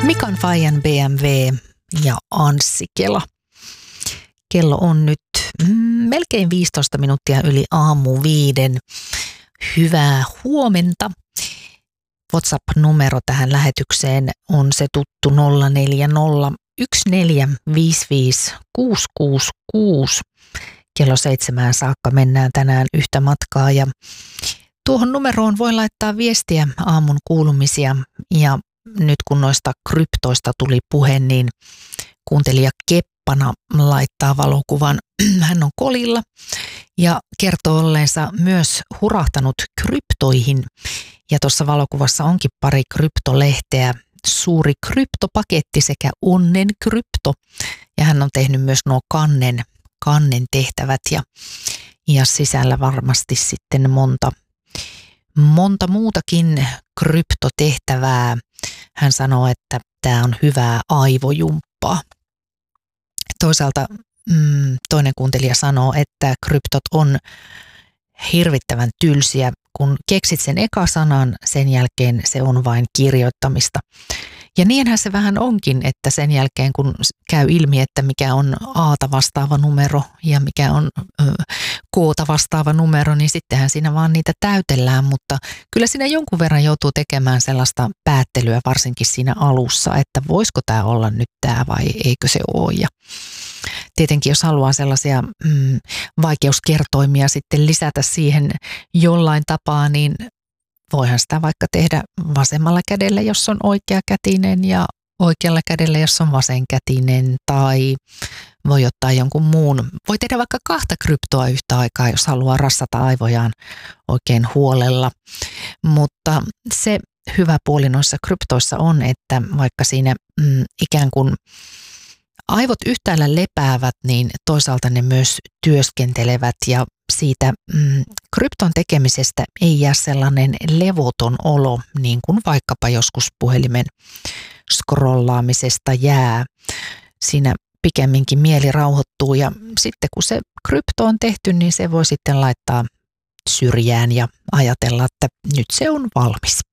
Mikan Fajan BMW ja Anssi Kela. Kello on nyt melkein 15 minuuttia yli aamu 5. Hyvää huomenta. WhatsApp-numero tähän lähetykseen on se tuttu 040 1455 666. Kello 7 saakka mennään tänään yhtä matkaa ja tuohon numeroon voi laittaa viestiä aamun kuulumisia ja nyt kun noista kryptoista tuli puhe, niin kuuntelija Keppana laittaa valokuvan. Hän on kolilla ja kertoo olleensa myös hurahtanut kryptoihin. Ja tuossa valokuvassa onkin pari kryptolehteä, suuri kryptopaketti sekä onnen krypto. Ja hän on tehnyt myös nuo kannen tehtävät ja sisällä varmasti sitten monta muutakin kryptotehtävää. Hän sanoo, että tämä on hyvää aivojumppaa. Toisaalta toinen kuuntelija sanoo, että kryptot on hirvittävän tylsiä. Kun keksit sen eka sanan, sen jälkeen se on vain kirjoittamista. Ja niinhän se vähän onkin, että sen jälkeen kun käy ilmi, että mikä on A:ta vastaava numero ja mikä on K:ta vastaava numero, niin sittenhän siinä vaan niitä täytellään. Mutta kyllä siinä jonkun verran joutuu tekemään sellaista päättelyä varsinkin siinä alussa, että voisiko tämä olla nyt tämä vai eikö se ole. Ja tietenkin jos haluaa sellaisia vaikeuskertoimia sitten lisätä siihen jollain tapaa, niin voihan sitä vaikka tehdä vasemmalla kädellä, jos on oikeakätinen ja oikealla kädellä, jos on vasenkätinen, tai voi ottaa jonkun muun. Voi tehdä vaikka 2 kryptoa yhtä aikaa, jos haluaa rassata aivojaan oikein huolella. Mutta se hyvä puoli noissa kryptoissa on, että vaikka siinä ikään kuin aivot yhtäällä lepäävät, niin toisaalta ne myös työskentelevät ja siitä krypton tekemisestä ei jää sellainen levoton olo, niin kuin vaikkapa joskus puhelimen scrollaamisesta jää. Siinä pikemminkin mieli rauhoittuu ja sitten kun se krypto on tehty, niin se voi sitten laittaa syrjään ja ajatella, että nyt se on valmis.